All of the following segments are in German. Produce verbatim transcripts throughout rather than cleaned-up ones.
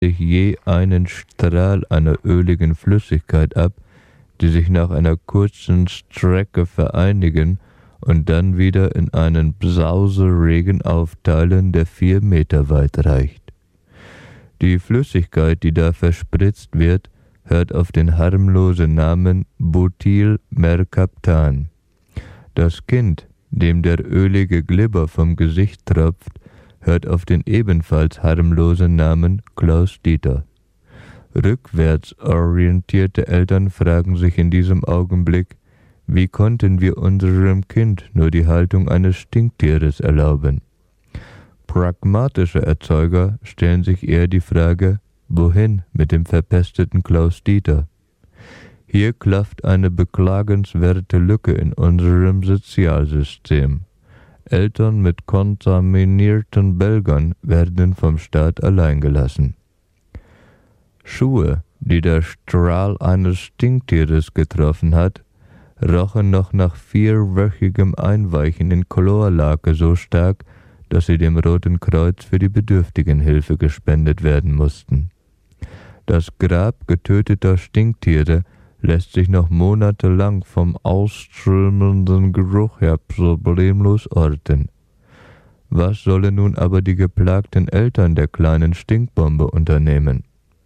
sich je einen Strahl einer öligen Flüssigkeit ab, die sich nach einer kurzen Strecke vereinigen und dann wieder in einen Sauseregen aufteilen, der vier Meter weit reicht. Die Flüssigkeit, die da verspritzt wird, hört auf den harmlosen Namen Butylmercaptan. Das Kind, dem der ölige Glibber vom Gesicht tropft, hört auf den ebenfalls harmlosen Namen Klaus-Dieter. Rückwärts orientierte Eltern fragen sich in diesem Augenblick, wie konnten wir unserem Kind nur die Haltung eines Stinktieres erlauben? Pragmatische Erzeuger stellen sich eher die Frage, wohin mit dem verpesteten Klaus-Dieter? Hier klafft eine beklagenswerte Lücke in unserem Sozialsystem. Eltern mit kontaminierten Belgern werden vom Staat allein gelassen. Schuhe, die der Strahl eines Stinktieres getroffen hat, rochen noch nach vierwöchigem Einweichen in Chlorlake so stark, dass sie dem Roten Kreuz für die Bedürftigenhilfe gespendet werden mussten. Das Grab getöteter Stinktiere lässt sich noch monatelang vom ausströmenden Geruch her problemlos orten. Was sollen nun aber die geplagten Eltern der kleinen Stinkbombe unternehmen?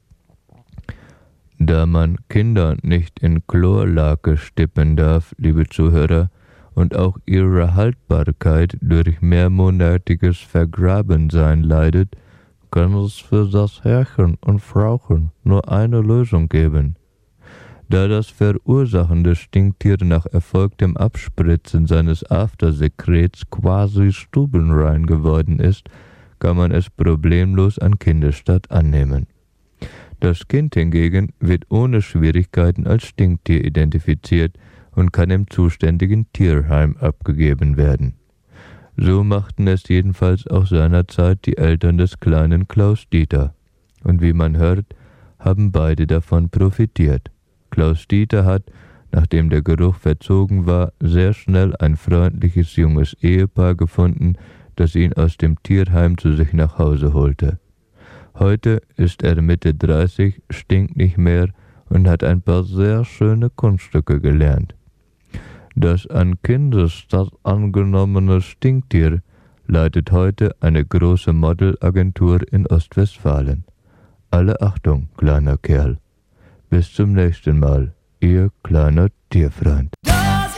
Da man Kinder nicht in Chlorlake stippen darf, liebe Zuhörer, und auch ihre Haltbarkeit durch mehrmonatiges Vergrabensein leidet, kann es für das Herrchen und Frauchen nur eine Lösung geben. Da das Verursachen des Stinktiers nach erfolgtem Abspritzen seines Aftersekrets quasi stubenrein geworden ist, kann man es problemlos an Kindesstatt annehmen. Das Kind hingegen wird ohne Schwierigkeiten als Stinktier identifiziert und kann im zuständigen Tierheim abgegeben werden. So machten es jedenfalls auch seinerzeit die Eltern des kleinen Klaus-Dieter. Und wie man hört, haben beide davon profitiert. Klaus-Dieter hat, nachdem der Geruch verzogen war, sehr schnell ein freundliches junges Ehepaar gefunden, das ihn aus dem Tierheim zu sich nach Hause holte. Heute ist er Mitte dreißig, stinkt nicht mehr und hat ein paar sehr schöne Kunststücke gelernt. Das an Kindesstatt angenommene Stinktier leitet heute eine große Modelagentur in Ostwestfalen. Alle Achtung, kleiner Kerl. Bis zum nächsten Mal, Ihr kleiner Tierfreund.